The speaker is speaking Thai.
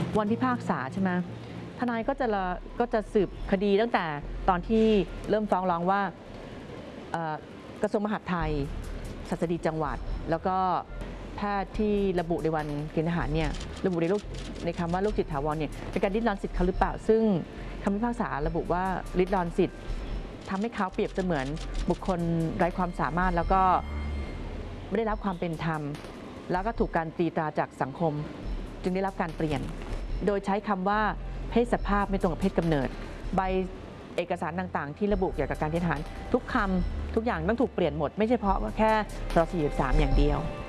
วันพิพากษาใช่ไหมทนายก็จะสืบคดีตั้งแต่ตอนที่เริ่มฟ้องร้องว่ากระทรวงมหาดไทยศัสดีจังหวัดแล้วก็แพทย์ที่ระบุในวันเกณฑ์ทหารเนี่ยระบุในคำว่าโรคจิตถาวรเนี่ยเป็นการริดรอนสิทธิ์เขาหรือเปล่าซึ่งคำพิพากษาระบุว่าริดรอนสิทธิ์ทำให้เขาเปรียบเสมือนบุคคลไร้ความสามารถแล้วก็ไม่ได้รับความเป็นธรรมแล้วก็ถูกการตีตราจากสังคมจึงได้รับการเปลี่ยนโดยใช้คำว่าเพศสภาพไม่ตรงกับเพศกำเนิดใบเอกสารต่างๆที่ระบุเกี่ยวกับการเกณฑ์ทหารทุกคำทุกอย่างต้องถูกเปลี่ยนหมดไม่ใช่เพราะว่าแค่ร.43 อย่างเดียว